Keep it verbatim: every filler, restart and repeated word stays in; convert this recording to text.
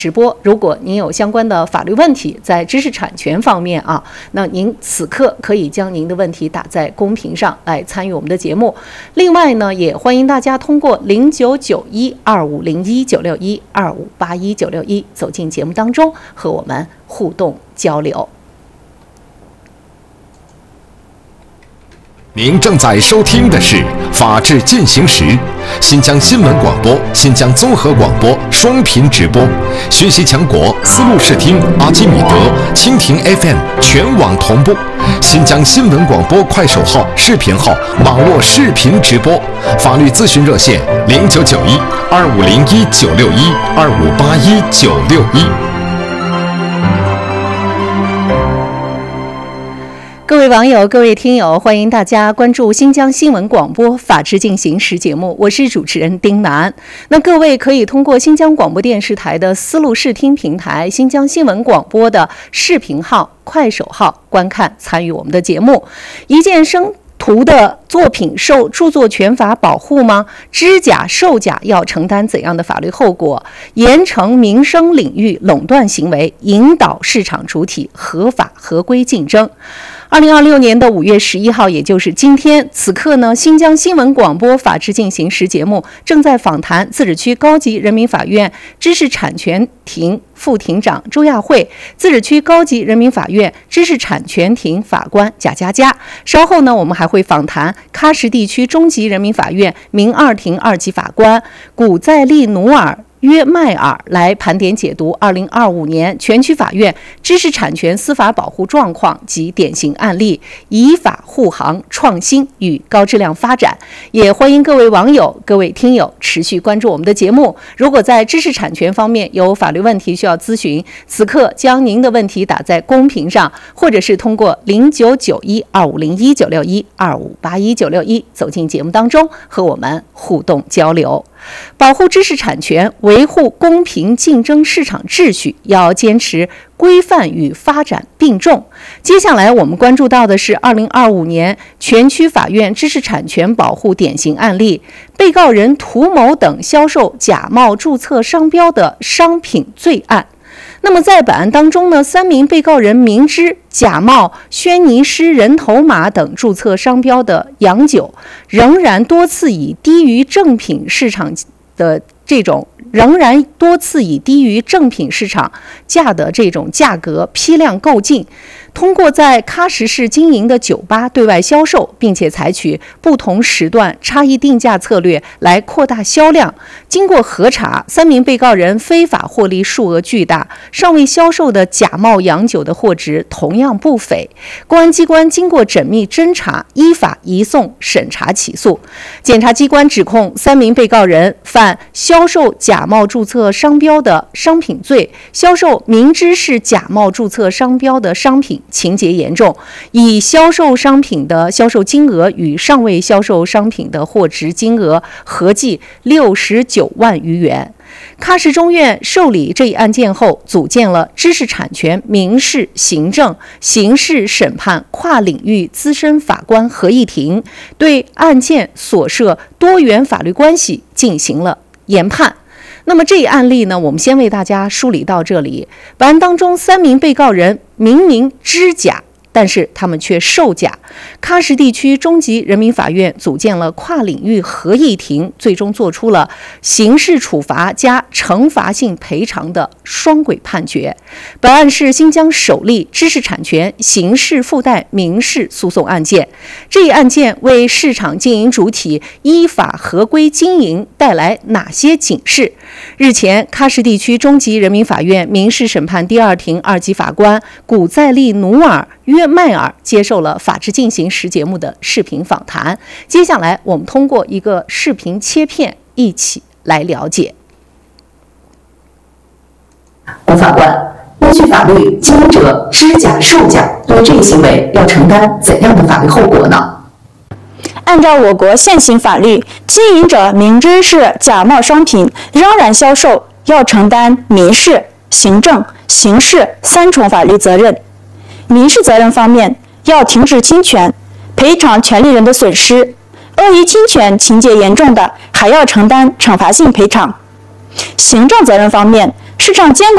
直播，如果您有相关的法律问题，在知识产权方面啊，那您此刻可以将您的问题打在公屏上来参与我们的节目。另外呢，也欢迎大家通过零九九一二五零一九六一二五八一九六一走进节目当中，和我们互动交流。 您正在收听的是《法治进行时》，新疆新闻广播、新疆综合广播双频直播，学习强国丝路视听、阿基米德、蜻蜓 F M 全网同步，新疆新闻广播快手号、视频号网络视频直播，法律咨询热线零九九一二五零一九六一二五八一九六一。 各位网友、各位听友，欢迎大家关注新疆新闻广播《法治进行时》节目，我是主持人丁楠。那各位可以通过新疆广播电视台的丝路视听平台、新疆新闻广播的视频号、快手号观看、参与我们的节目。一件生图的作品受著作权法保护吗？知假售假要承担怎样的法律后果？严惩民生领域垄断行为，引导市场主体合法合规竞争。二零二六年的五月十一号，也就是今天，此刻呢，新疆新闻广播《法治进行时》节目正在访谈自治区高级人民法院知识产权庭副庭长周亚慧，自治区高级人民法院知识产权庭法官贾佳佳。稍后呢，我们还会访谈喀什地区中级人民法院民二庭二级法官古再利努尔约迈尔，来盘点解读二零二五年全区法院知识产权司法保护状况及典型案例，以法护航创新与高质量发展。也欢迎各位网友、各位听友持续关注我们的节目。如果在知识产权方面有法律问题需要咨询，此刻将您的问题打在公屏上，或者是通过零九九一二五零一九六一二五八一九六一走进节目当中，和我们互动交流。保护知识产权，维护公平竞争市场秩序，要坚持规范与发展并重。接下来我们关注到的是二零二五年全区法院知识产权保护典型案例，被告人涂某等销售假冒注册商标的商品罪案。那么在本案当中呢，三名被告人明知假冒轩尼诗人头马等注册商标的洋酒，仍然多次以低于正品市场的这种仍然多次以低于正品市场价的这种价格批量购进，通过在喀什市经营的酒吧对外销售，并且采取不同时段差异定价策略来扩大销量。经过核查，三名被告人非法获利数额巨大，尚未销售的假冒洋酒的货值同样不菲。公安机关经过缜密侦查，依法移送审查起诉。检察机关指控三名被告人犯销售假冒注册商标的商品罪，销售明知是假冒注册商标的商品情节严重，以销售商品的销售金额与尚未销售商品的货值金额合计六十九万余元。喀什中院受理这一案件后，组建了知识产权民事、行政、刑事审判跨领域资深法官合议庭，对案件所涉多元法律关系进行了研判。那么这一案例呢，我们先为大家梳理到这里。本案当中，三名被告人明明知假，但是他们却售假。喀什地区中级人民法院组建了跨领域合议庭，最终作出了刑事处罚加惩罚性赔偿的双轨判决。本案是新疆首例知识产权刑事附带民事诉讼案件。这一案件为市场经营主体依法合规经营带来哪些警示？日前，喀什地区中级人民法院民事审判第二庭二级法官古再利努尔约迈尔接受了《法治进行时》节目的视频访谈。接下来，我们通过一个视频切片一起来了解。 吴法官，依据法律，经营者知假售假，对这一行为要承担怎样的法律后果呢？ 按照我国现行法律，经营者明知是假冒商品仍然销售，要承担民事、行政、刑事三重法律责任。民事责任方面，要停止侵权，赔偿权利人的损失；恶意侵权情节严重的，还要承担惩罚性赔偿。行政责任方面，市场监管